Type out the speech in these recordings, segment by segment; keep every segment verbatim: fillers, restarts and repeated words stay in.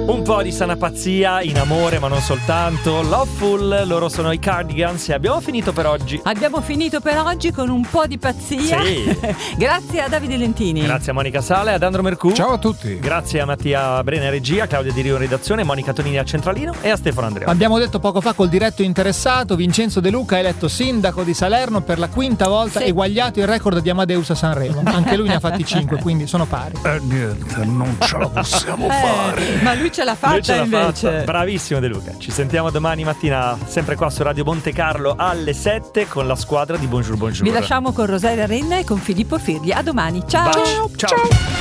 Un po' di sana pazzia, in amore ma non soltanto. Loveful, loro sono i Cardigans e abbiamo finito per oggi. Abbiamo finito per oggi con un po' di pazzia. Sì. Grazie a Davide Lentini. Grazie a Monica Sale, ad Andro Mercù. Ciao a tutti. Grazie a Mattia Brena regia, Claudia Di Rio in redazione, Monica Tonini al centralino e a Stefano Andrea. Abbiamo detto poco fa col diretto interessato, Vincenzo De Luca è eletto sindaco di Salerno per la quinta volta, sì. Eguagliato il record di Amadeus a Sanremo. Anche lui ne ha fatti cinque, quindi sono pari. Eh niente, non ce la possiamo Eh, fare. ma lui ce l'ha fatta Lui ce l'ha invece. fatta. Bravissimo De Luca. Ci sentiamo domani mattina sempre qua su Radio Monte Carlo alle sette con la squadra di Bonjour Bonjour. Vi lasciamo con Rosaria Renna e con Filippo Firli. A domani. Ciao. Ciao. Ciao.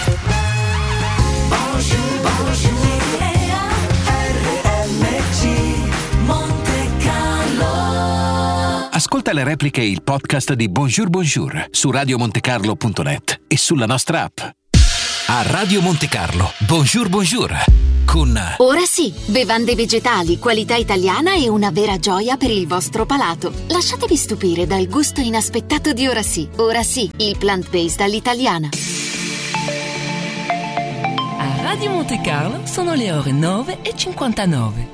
Ascolta le repliche e il podcast di Bonjour Bonjour su radio monte carlo punto net e sulla nostra app. A Radio Monte Carlo, Bonjour Bonjour con Ora sì, bevande vegetali, qualità italiana e una vera gioia per il vostro palato. Lasciatevi stupire dal gusto inaspettato di Ora sì. Ora sì, il plant-based all'italiana. A Radio Monte Carlo sono le ore nove e cinquantanove.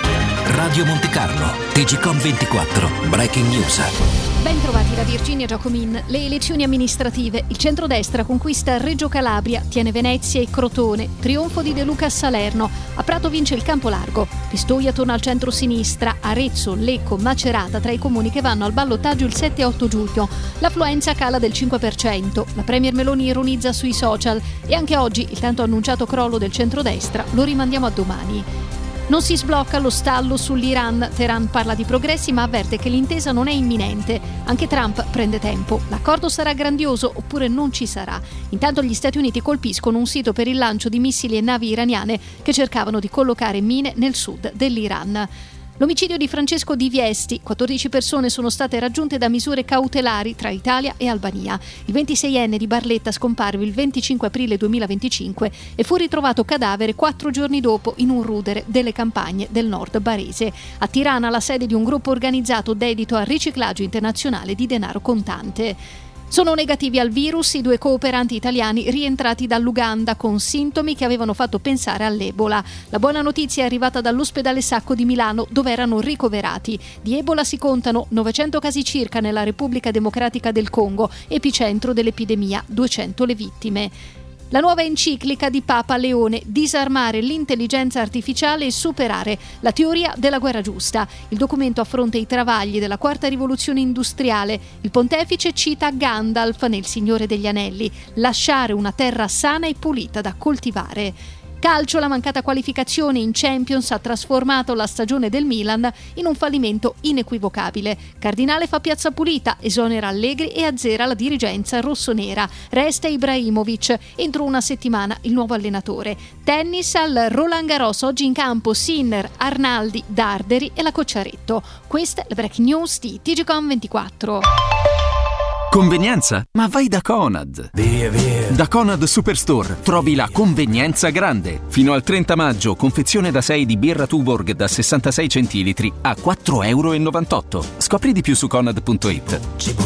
Radio Monte Carlo, T G Com ventiquattro, Breaking News. Ben trovati da Virginia Giacomin. Le elezioni amministrative. Il centrodestra conquista Reggio Calabria, tiene Venezia e Crotone. Trionfo di De Luca a Salerno. A Prato vince il Campolargo. Pistoia torna al centro-sinistra. Arezzo, Lecco, Macerata tra i comuni che vanno al ballottaggio il sette e otto giugno. L'affluenza cala del cinque per cento. La premier Meloni ironizza sui social. E anche oggi il tanto annunciato crollo del centrodestra lo rimandiamo a domani. Non si sblocca lo stallo sull'Iran. Teheran parla di progressi ma avverte che l'intesa non è imminente. Anche Trump prende tempo. L'accordo sarà grandioso oppure non ci sarà. Intanto gli Stati Uniti colpiscono un sito per il lancio di missili e navi iraniane che cercavano di collocare mine nel sud dell'Iran. L'omicidio di Francesco Di Viesti. quattordici persone sono state raggiunte da misure cautelari tra Italia e Albania. Il ventiseienne di Barletta scomparve il venticinque aprile duemilaventicinque e fu ritrovato cadavere quattro giorni dopo in un rudere delle campagne del nord barese. A Tirana la sede di un gruppo organizzato dedito al riciclaggio internazionale di denaro contante. Sono negativi al virus i due cooperanti italiani rientrati dall'Uganda con sintomi che avevano fatto pensare all'Ebola. La buona notizia è arrivata dall'ospedale Sacco di Milano, dove erano ricoverati. Di Ebola si contano novecento casi circa nella Repubblica Democratica del Congo, epicentro dell'epidemia, duecento le vittime. La nuova enciclica di Papa Leone: disarmare l'intelligenza artificiale e superare la teoria della guerra giusta. Il documento affronta i travagli della quarta rivoluzione industriale. Il pontefice cita Gandalf nel Signore degli Anelli: lasciare una terra sana e pulita da coltivare. Calcio, la mancata qualificazione in Champions ha trasformato la stagione del Milan in un fallimento inequivocabile. Cardinale fa piazza pulita, esonera Allegri e azzera la dirigenza rossonera. Resta Ibrahimovic, entro una settimana il nuovo allenatore. Tennis al Roland Garros, oggi in campo Sinner, Arnaldi, Darderi e la Cocciaretto. Questa è la Breaking News di T G Com ventiquattro. Convenienza? Ma vai da Conad! Via, via. Da Conad Superstore trovi la convenienza grande. Fino al trenta maggio, confezione da sei di birra Tuborg da sessantasei centilitri a quattro virgola novantotto euro. Scopri di più su conad punto it.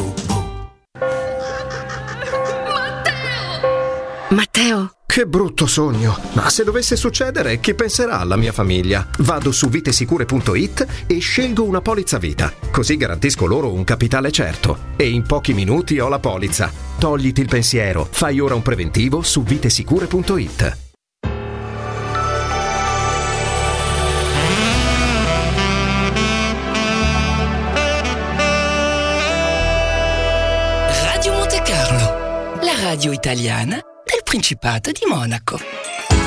Matteo! Che brutto sogno! Ma se dovesse succedere, chi penserà alla mia famiglia? Vado su vitesicure punto it e scelgo una polizza vita. Così garantisco loro un capitale certo. E in pochi minuti ho la polizza. Togliti il pensiero. Fai ora un preventivo su vitesicure punto it. Radio Monte Carlo, la radio italiana del Principato di Monaco.